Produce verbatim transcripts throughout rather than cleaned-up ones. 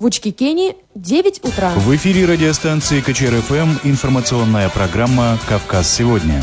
В Учкикене девять утра. В эфире радиостанции КЧР-ФМ информационная программа «Кавказ сегодня».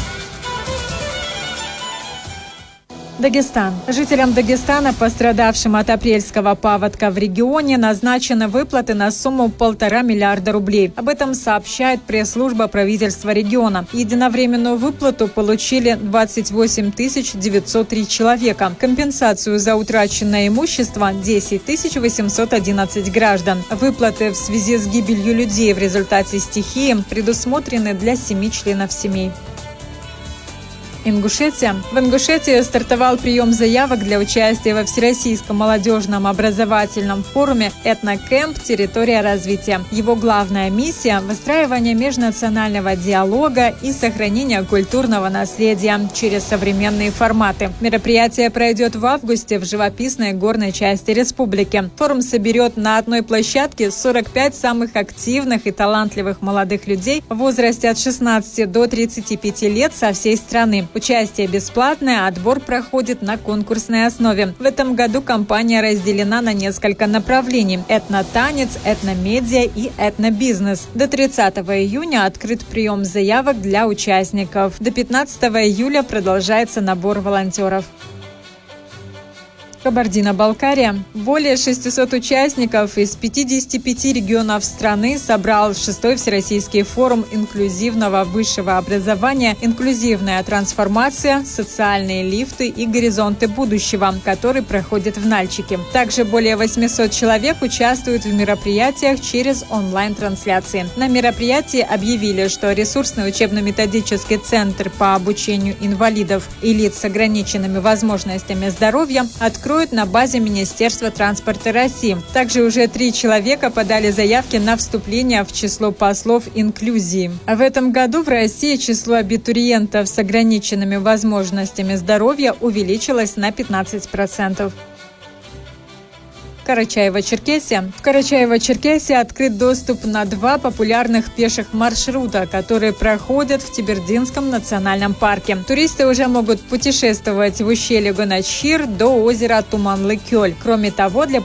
Дагестан. Жителям Дагестана, пострадавшим от апрельского паводка в регионе, назначены выплаты на сумму полтора миллиарда рублей. Об этом сообщает пресс-служба правительства региона. Единовременную выплату получили двадцать восемь тысяч девятьсот три человека. Компенсацию за утраченное имущество – десять тысяч восемьсот одиннадцать граждан. Выплаты в связи с гибелью людей в результате стихии предусмотрены для семи членов семей. Ингушетия. В Ингушетии стартовал прием заявок для участия во Всероссийском молодежном образовательном форуме «Этнокэмп. Территория развития». Его главная миссия – выстраивание межнационального диалога и сохранение культурного наследия через современные форматы. Мероприятие пройдет в августе в живописной горной части республики. Форум соберет на одной площадке сорок пять самых активных и талантливых молодых людей в возрасте от шестнадцати до тридцати пяти лет со всей страны. Участие бесплатное, отбор проходит на конкурсной основе. В этом году кампания разделена на несколько направлений – этнотанец, этномедиа и этнобизнес. До тридцатого июня открыт прием заявок для участников. До пятнадцатого июля продолжается набор волонтеров. Кабардино-Балкария. Более шестисот участников из пятидесяти пяти регионов страны собрал шестой Всероссийский форум инклюзивного высшего образования «Инклюзивная трансформация. Социальные лифты и горизонты будущего», который проходит в Нальчике. Также более восьмисот человек участвуют в мероприятиях через онлайн-трансляции. На мероприятии объявили, что ресурсный учебно-методический центр по обучению инвалидов и лиц с ограниченными возможностями здоровья откроет на базе Министерства транспорта России. Также уже три человека подали заявки на вступление в число послов инклюзии. В этом году в России число абитуриентов с ограниченными возможностями здоровья увеличилось на пятнадцать процентов. Карачаево-Черкесия. В Карачаево-Черкесии открыт доступ на два популярных пеших маршрута, которые проходят в Тибердинском национальном парке. Туристы уже могут путешествовать в ущелье Гоночхир до озера Туманлы-Кёль. Кроме того, для